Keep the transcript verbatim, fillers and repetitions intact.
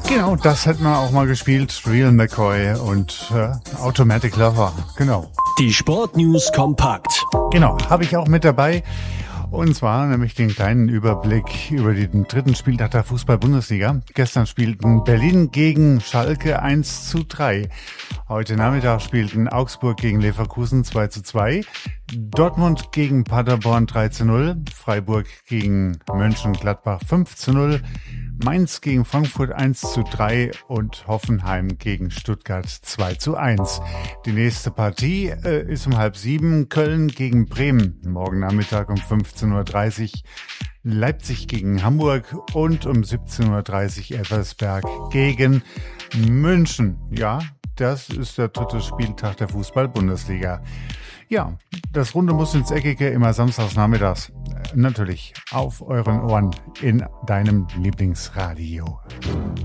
Genau, das hätten wir auch mal gespielt. Real McCoy und äh, Automatic Lover. Genau. Die Sportnews kompakt. Genau, habe ich auch mit dabei. Und zwar nämlich den kleinen Überblick über den dritten Spieltag der Fußball-Bundesliga. Gestern spielten Berlin gegen Schalke eins zu drei. Heute Nachmittag spielten Augsburg gegen Leverkusen zwei zu zwei. Dortmund gegen Paderborn drei zu null. Freiburg gegen Mönchengladbach fünf zu null. Mainz gegen Frankfurt eins zu drei und Hoffenheim gegen Stuttgart zwei zu eins. Die nächste Partie äh, ist um halb sieben. Köln gegen Bremen. Morgen Nachmittag um fünfzehn Uhr dreißig. Leipzig gegen Hamburg und um siebzehn Uhr dreißig Elversberg gegen München. Ja, das ist der dritte Spieltag der Fußball-Bundesliga. Ja, das Runde muss ins Eckige, immer samstags nachmittags. Natürlich auf euren Ohren in deinem Lieblingsradio.